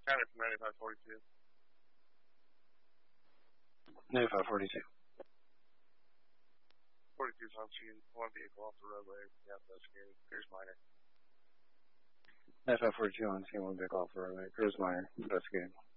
Counter from 9542. 9542. 42's on scene. One vehicle off the roadway. Yeah, investigating. Cruise minor. 9542 on scene. One vehicle off the roadway. Cruise minor. Investigating.